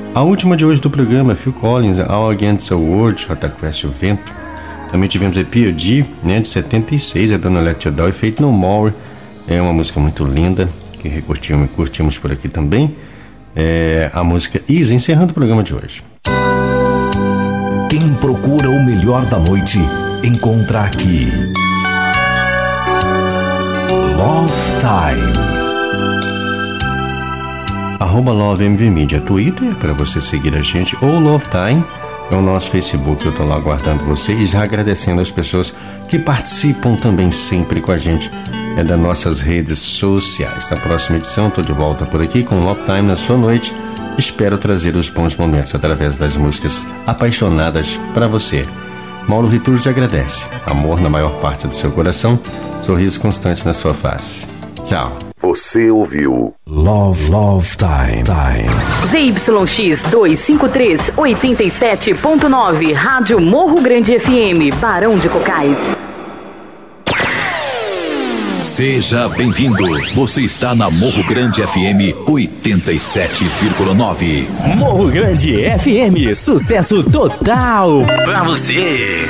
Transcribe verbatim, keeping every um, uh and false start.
A última de hoje do programa, Phil Collins, All Against the World, Jota Quest, O Vento. Também tivemos a P O D, né, de setenta e seis, a Dona Let You Down, Fate No More. É uma música muito linda, que recurtimos, curtimos por aqui também. É a música Easy, encerrando o programa de hoje. Quem procura o melhor da noite, encontra aqui. Love Time. Arroba Love M V Media, Twitter, para você seguir a gente, ou Love Time, é o nosso Facebook. Eu tô lá aguardando vocês, já agradecendo as pessoas que participam também sempre com a gente, é das nossas redes sociais. Na próxima edição, estou de volta por aqui com Love Time na sua noite. Espero trazer os bons momentos através das músicas apaixonadas para você. Mauro Vitor te agradece. Amor na maior parte do seu coração, sorriso constante na sua face. Tchau. Você ouviu Love, Love Time, Time. Z Y X duzentos e cinquenta e três, oitenta e sete ponto nove, Rádio Morro Grande F M, Barão de Cocais. Seja bem-vindo. Você está na Morro Grande F M oitenta e sete vírgula nove. Morro Grande F M, sucesso total pra você.